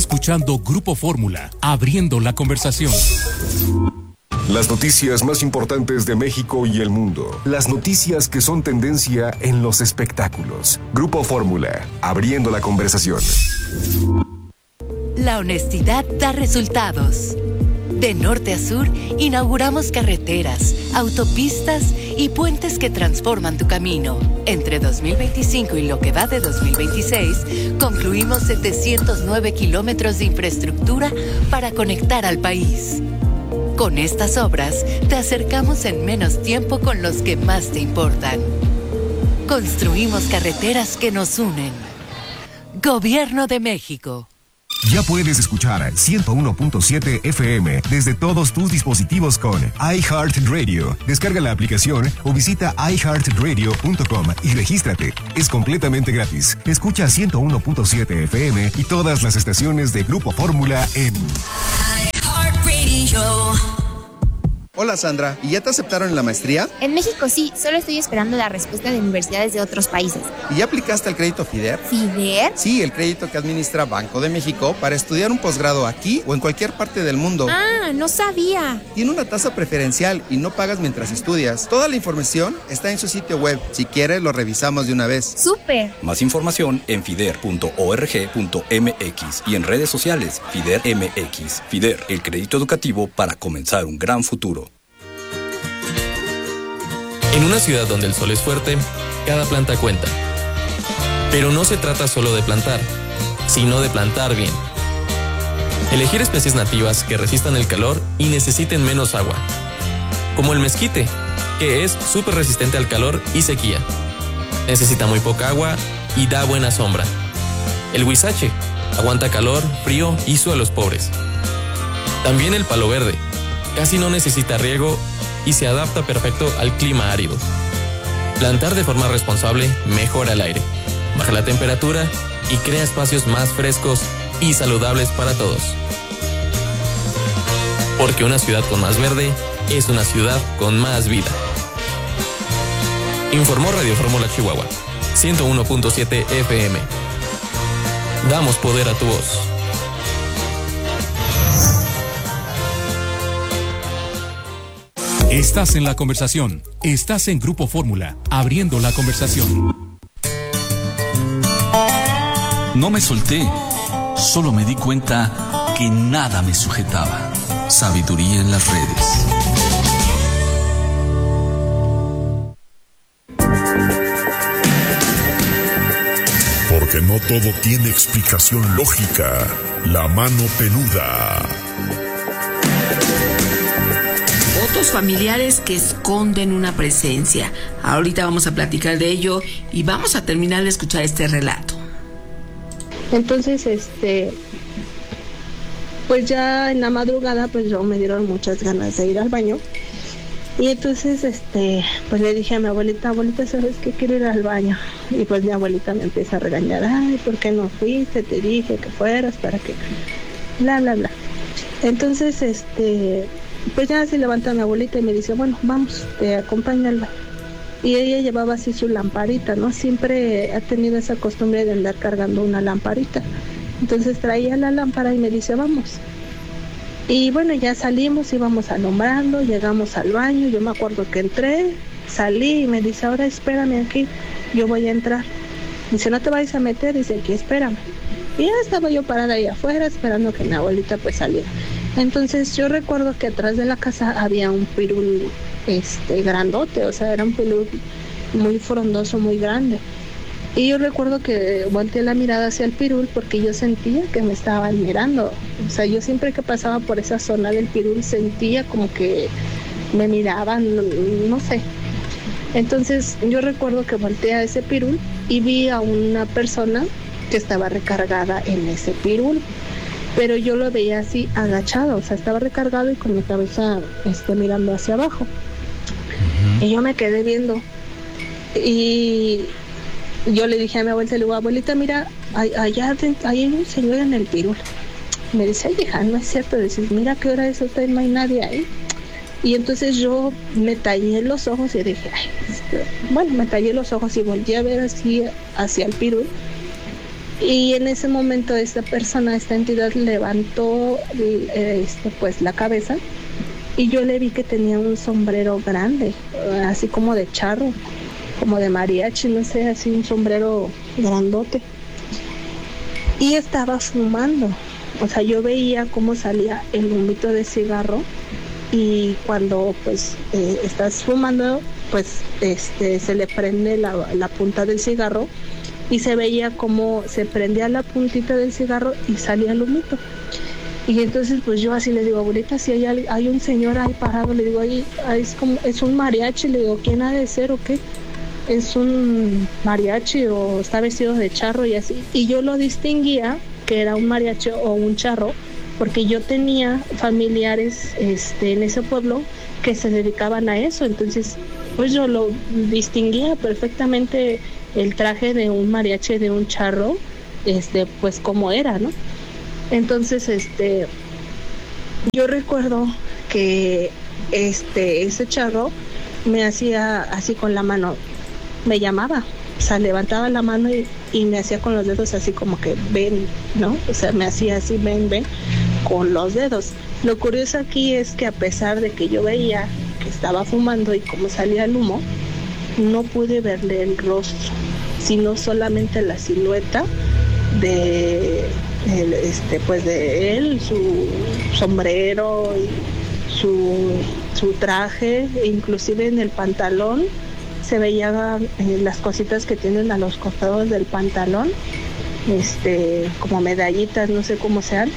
escuchando Grupo Fórmula, abriendo la conversación. Las noticias más importantes de México y el mundo. Las noticias que son tendencia en los espectáculos. Grupo Fórmula, abriendo la conversación. La honestidad da resultados. De norte a sur, inauguramos carreteras, autopistas y puentes que transforman tu camino. Entre 2025 y lo que va de 2026, concluimos 709 kilómetros de infraestructura para conectar al país. Con estas obras, te acercamos en menos tiempo con los que más te importan. Construimos carreteras que nos unen. Gobierno de México. Ya puedes escuchar 101.7 FM desde todos tus dispositivos con iHeartRadio. Descarga la aplicación o visita iHeartRadio.com y regístrate. Es completamente gratis. Escucha 101.7 FM y todas las estaciones de Grupo Fórmula en iHeartRadio. Hola Sandra, ¿y ya te aceptaron en la maestría? En México sí, solo estoy esperando la respuesta de universidades de otros países. ¿Y ya aplicaste al crédito FIDER? ¿FIDER? Sí, el crédito que administra Banco de México para estudiar un posgrado aquí o en cualquier parte del mundo. Ah, no sabía. Tiene una tasa preferencial y no pagas mientras estudias. Toda la información está en su sitio web. Si quieres, lo revisamos de una vez. ¡Súper! Más información en fider.org.mx y en redes sociales FIDER MX. FIDER, el crédito educativo para comenzar un gran futuro. En una ciudad donde el sol es fuerte, cada planta cuenta. Pero no se trata solo de plantar, sino de plantar bien. Elegir especies nativas que resistan el calor y necesiten menos agua. Como el mezquite, que es súper resistente al calor y sequía. Necesita muy poca agua y da buena sombra. El huizache aguanta calor, frío y suelos pobres. También el palo verde, casi no necesita riego y se adapta perfecto al clima árido. Plantar de forma responsable mejora el aire, baja la temperatura y crea espacios más frescos y saludables para todos. Porque una ciudad con más verde es una ciudad con más vida. Informó Radio Fórmula Chihuahua, 101.7 FM. Damos poder a tu voz. Estás en la conversación. Estás en Grupo Fórmula, abriendo la conversación. No me solté, solo me di cuenta que nada me sujetaba. Sabiduría en las redes. Porque no todo tiene explicación lógica. La mano peluda. Votos familiares que esconden una presencia. Ahorita vamos a platicar de ello y vamos a terminar de escuchar este relato. Entonces, pues ya en la madrugada, pues yo me dieron muchas ganas de ir al baño. Y entonces, pues le dije a mi abuelita, ¿sabes qué? Quiero ir al baño. Y pues mi abuelita me empieza a regañar, ay, ¿por qué no fuiste? Te dije que fueras para que... bla, bla, bla. Entonces, pues ya se levanta mi abuelita y me dice, bueno, vamos, te acompaño al baño. Y ella llevaba así su lamparita, ¿no? Siempre ha tenido esa costumbre de andar cargando una lamparita. Entonces traía la lámpara y me dice, vamos. Y bueno, ya salimos, íbamos alumbrando, llegamos al baño, yo me acuerdo que entré, salí y me dice, ahora espérame aquí, yo voy a entrar. Dice, no te vayas a meter, dice, aquí espérame. Y ya estaba yo parada ahí afuera esperando que mi abuelita pues saliera. Entonces yo recuerdo que atrás de la casa había un pirul grandote, o sea, era un pirul muy frondoso, muy grande. Y yo recuerdo que volteé la mirada hacia el pirul porque yo sentía que me estaban mirando. O sea, yo siempre que pasaba por esa zona del pirul sentía como que me miraban, no sé. Entonces yo recuerdo que volteé a ese pirul y vi a una persona que estaba recargada en ese pirul. Pero yo lo veía así agachado, o sea, estaba recargado y con mi cabeza mirando hacia abajo. Uh-huh. Y yo me quedé viendo. Y yo le dije a mi abuelita, le digo, abuelita, mira, allá hay un señor en el pirul. Me dice, ay, hija, no es cierto. Dices, mira qué hora es, usted no hay nadie ahí. Y entonces yo me tallé los ojos y dije, ay, bueno, me tallé los ojos y volteé a ver así hacia el pirul. Y en ese momento esta entidad levantó pues la cabeza y yo le vi que tenía un sombrero grande, así como de charro, como de mariachi, no sé, así un sombrero grandote. Y estaba fumando, o sea, yo veía cómo salía el humito de cigarro y cuando pues estás fumando, pues se le prende la punta del cigarro y se veía cómo se prendía la puntita del cigarro y salía el humito. Y entonces pues yo así le digo, abuelita, si hay un señor ahí parado, le digo, ahí es un mariachi, le digo, ¿quién ha de ser o qué? ¿Es un mariachi o está vestido de charro y así? Y yo lo distinguía que era un mariachi o un charro porque yo tenía familiares en ese pueblo que se dedicaban a eso, entonces pues yo lo distinguía perfectamente el traje de un mariachi, de un charro, pues como era, ¿no? Entonces yo recuerdo que ese charro me hacía así con la mano, me llamaba, o sea, levantaba la mano y me hacía con los dedos así como que ven, ¿no? O sea, me hacía así, ven, con los dedos. Lo curioso aquí es que a pesar de que yo veía que estaba fumando y cómo salía el humo, no pude verle el rostro, sino solamente la silueta de pues de él, su sombrero y su traje, e inclusive en el pantalón se veían las cositas que tienen a los costados del pantalón, como medallitas, no sé cómo sean,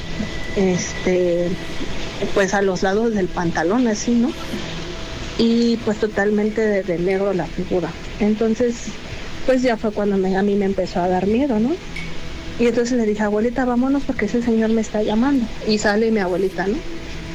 pues a los lados del pantalón, así, ¿no? Y pues totalmente de negro la figura. Entonces, pues ya fue cuando a mí me empezó a dar miedo, ¿no? Y entonces le dije, abuelita, vámonos porque ese señor me está llamando. Y sale mi abuelita, ¿no?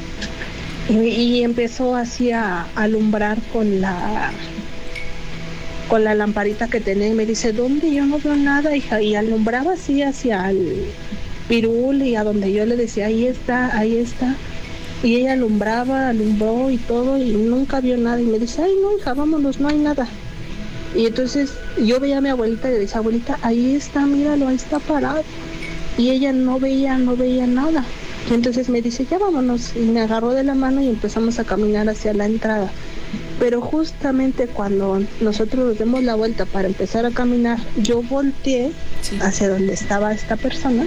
Y empezó así a alumbrar con la lamparita que tenía y me dice, ¿dónde? Yo no veo nada, hija. Y alumbraba así hacia el pirul y a donde yo le decía, ahí está. Y ella alumbró y todo y nunca vio nada. Y me dice, ay no, hija, vámonos, no hay nada. Y entonces yo veía a mi abuelita y le decía, abuelita, ahí está, míralo, ahí está parado. Y ella no veía nada. Y entonces me dice, ya vámonos. Y me agarró de la mano y empezamos a caminar hacia la entrada. Pero justamente cuando nosotros nos demos la vuelta para empezar a caminar, yo volteé hacia donde estaba esta persona.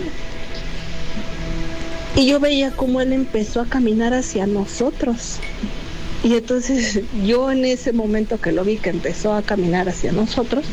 Y yo veía cómo él empezó a caminar hacia nosotros. Y entonces yo en ese momento que lo vi que empezó a caminar hacia nosotros,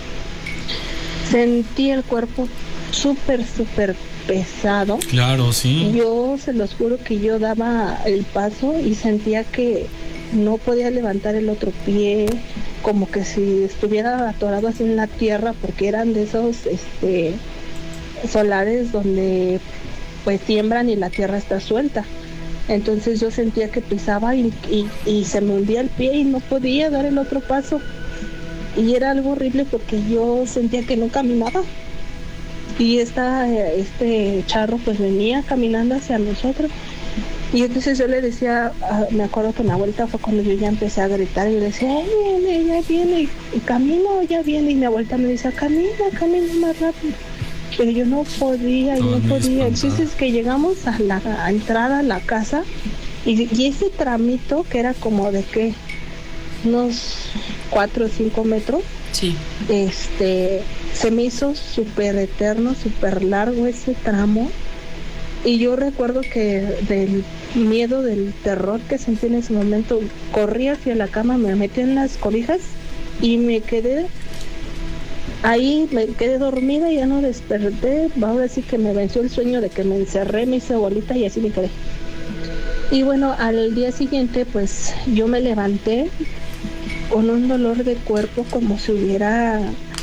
sentí el cuerpo súper pesado. Claro, sí. Yo se los juro que yo daba el paso y sentía que no podía levantar el otro pie, como que si estuviera atorado así en la tierra, porque eran de esos solares donde pues siembran y la tierra está suelta. Entonces yo sentía que pisaba y se me hundía el pie y no podía dar el otro paso. Y era algo horrible porque yo sentía que no caminaba. Y este charro pues venía caminando hacia nosotros. Y entonces yo le decía, me acuerdo que mi abuelita fue cuando yo ya empecé a gritar y le decía, ya viene, y camino, ya viene. Y mi abuelita me decía, camina más rápido. Pero yo no podía. El chiste es que llegamos a la entrada a la casa y ese tramito que era como de ¿qué? Unos 4 o 5 metros. Sí. Se me hizo súper eterno, súper largo ese tramo. Y yo recuerdo que del miedo, del terror que sentí en ese momento, corrí hacia la cama, me metí en las cobijas y me quedé ahí, me quedé dormida y ya no desperté. Ahora sí que me venció el sueño de que me encerré, me hice bolita y así me quedé. Y bueno, al día siguiente pues yo me levanté con un dolor de cuerpo como si hubiera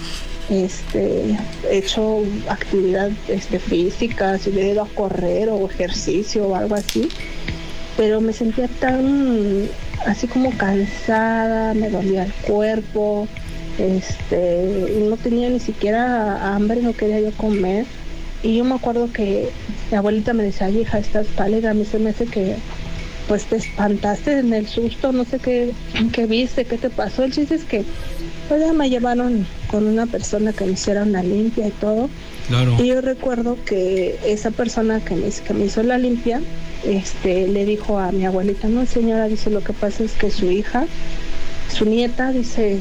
hecho actividad física, si hubiera ido a correr o ejercicio o algo así, pero me sentía tan así como cansada, me dolía el cuerpo, no tenía ni siquiera hambre, no quería yo comer. Y yo me acuerdo que mi abuelita me decía, ay hija, estás pálida, a mí se me hace que pues te espantaste en el susto, no sé qué viste, qué te pasó. El chiste es que pues ya me llevaron con una persona que me hiciera una limpia y todo, Claro. Y yo recuerdo que esa persona que me hizo la limpia, le dijo a mi abuelita, no señora, dice, lo que pasa es que su nieta, dice,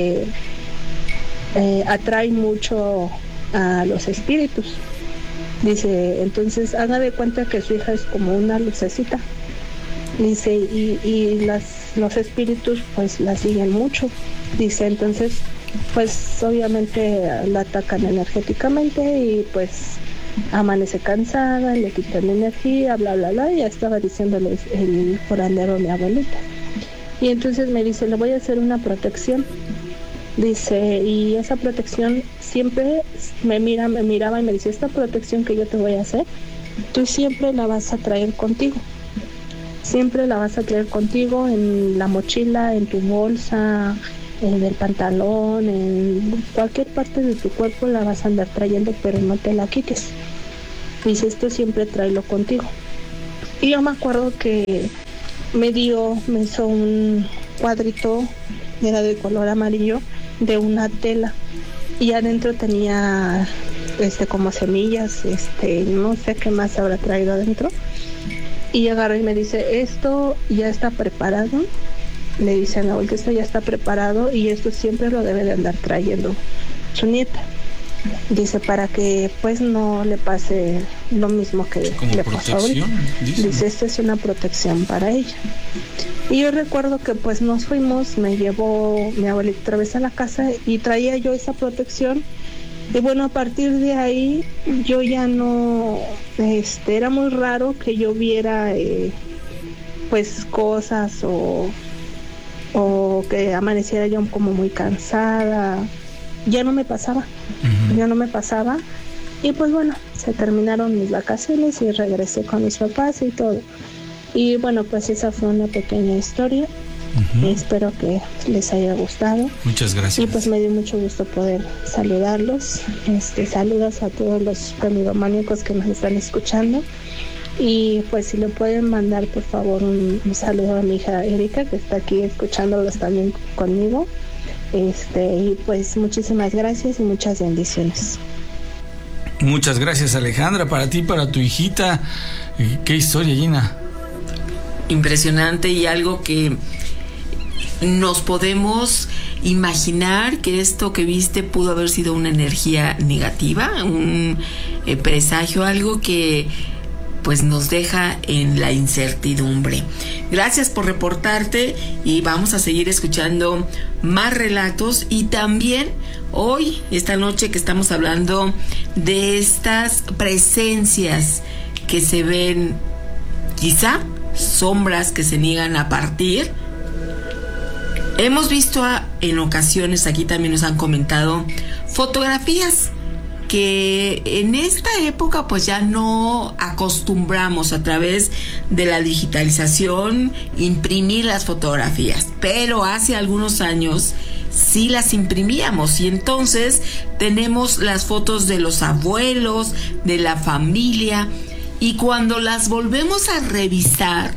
atrae mucho a los espíritus. Dice, entonces haga de cuenta que su hija es como una lucecita. Dice, y los espíritus pues la siguen mucho. Dice, entonces pues obviamente la atacan energéticamente y pues amanece cansada, le quitan energía, bla bla bla, y ya estaba diciéndole el curandero a mi abuelita. Y entonces me dice, le voy a hacer una protección. Dice, y esa protección siempre me miraba y me dice, esta protección que yo te voy a hacer, tú siempre la vas a traer contigo. Siempre la vas a traer contigo en la mochila, en tu bolsa, en el pantalón, en cualquier parte de tu cuerpo la vas a andar trayendo, pero no te la quites. Dice, esto siempre tráelo contigo. Y yo me acuerdo que me hizo un cuadrito, era de color amarillo, de una tela, y adentro tenía como semillas, no sé qué más habrá traído adentro. Y agarró y me dice, esto ya está preparado. Le dice a mi abuelita, esto ya está preparado y esto siempre lo debe de andar trayendo su nieta. Dice, para que pues no le pase lo mismo que le pasó a él. Dice, esto es una protección para ella. Y yo recuerdo que pues nos fuimos, me llevó mi abuelita otra vez a la casa y traía yo esa protección. Y bueno, a partir de ahí yo ya no, era muy raro que yo viera pues cosas o que amaneciera yo como muy cansada. Ya no me pasaba, y pues bueno, se terminaron mis vacaciones y regresé con mis papás y todo. Y bueno, pues esa fue una pequeña historia. Espero que les haya gustado. Muchas gracias. Y pues me dio mucho gusto poder saludarlos. Saludos a todos los camidománicos que nos están escuchando. Y pues si le pueden mandar por favor un saludo a mi hija Erika, que está aquí escuchándolos también conmigo. Y pues muchísimas gracias y muchas bendiciones. Muchas gracias, Alejandra, para ti, para tu hijita. Qué historia, Gina. Impresionante, y algo que nos podemos imaginar que esto que viste pudo haber sido una energía negativa, un presagio, algo que pues nos deja en la incertidumbre. Gracias por reportarte y vamos a seguir escuchando más relatos, y también hoy, esta noche que estamos hablando de estas presencias que se ven, quizá sombras que se niegan a partir. Hemos visto en ocasiones, aquí también nos han comentado, fotografías que en esta época pues ya no acostumbramos a través de la digitalización imprimir las fotografías, pero hace algunos años sí las imprimíamos, y entonces tenemos las fotos de los abuelos, de la familia, y cuando las volvemos a revisar,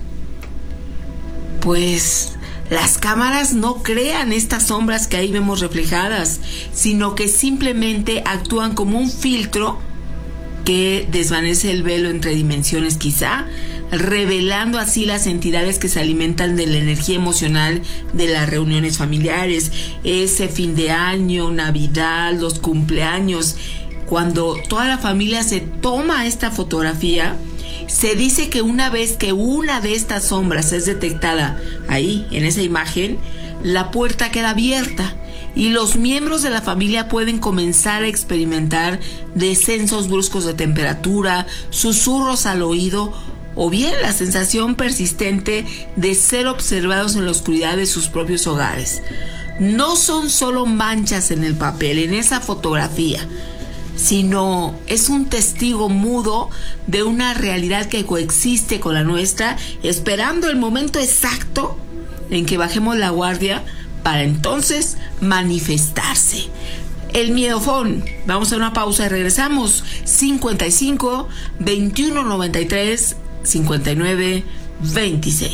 pues las cámaras no crean estas sombras que ahí vemos reflejadas, sino que simplemente actúan como un filtro que desvanece el velo entre dimensiones, quizá, revelando así las entidades que se alimentan de la energía emocional de las reuniones familiares, ese fin de año, Navidad, los cumpleaños. Cuando toda la familia se toma esta fotografía, se dice que una vez que una de estas sombras es detectada ahí, en esa imagen, la puerta queda abierta y los miembros de la familia pueden comenzar a experimentar descensos bruscos de temperatura, susurros al oído, o bien la sensación persistente de ser observados en la oscuridad de sus propios hogares. No son solo manchas en el papel, en esa fotografía, sino es un testigo mudo de una realidad que coexiste con la nuestra, esperando el momento exacto en que bajemos la guardia para entonces manifestarse. El miedofón. Vamos a una pausa y regresamos. 55 21 93 59 26.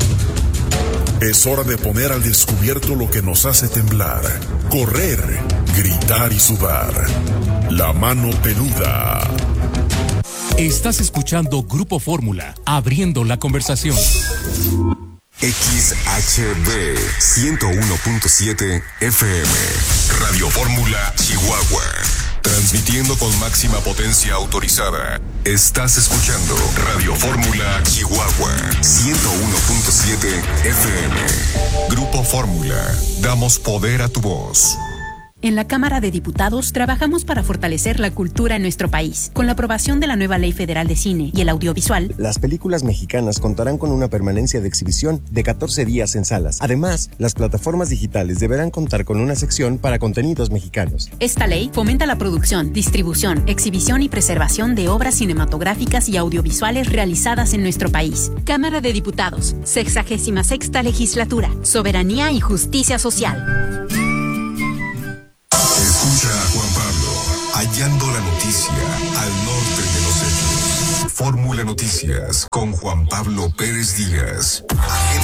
Es hora de poner al descubierto lo que nos hace temblar, correr, gritar y sudar. La mano peluda. Estás escuchando Grupo Fórmula, abriendo la conversación. XHB 101.7 FM. Radio Fórmula, Chihuahua. Transmitiendo con máxima potencia autorizada. Estás escuchando Radio Fórmula, Chihuahua 101.7 FM. Grupo Fórmula. Damos poder a tu voz. En la Cámara de Diputados trabajamos para fortalecer la cultura en nuestro país. Con la aprobación de la nueva Ley Federal de Cine y el Audiovisual, las películas mexicanas contarán con una permanencia de exhibición de 14 días en salas. Además, las plataformas digitales deberán contar con una sección para contenidos mexicanos. Esta ley fomenta la producción, distribución, exhibición y preservación de obras cinematográficas y audiovisuales realizadas en nuestro país. Cámara de Diputados, 66ª Legislatura, Soberanía y Justicia Social. Escucha a Juan Pablo, hallando la noticia al norte de los hechos. Fórmula Noticias con Juan Pablo Pérez Díaz. Agenda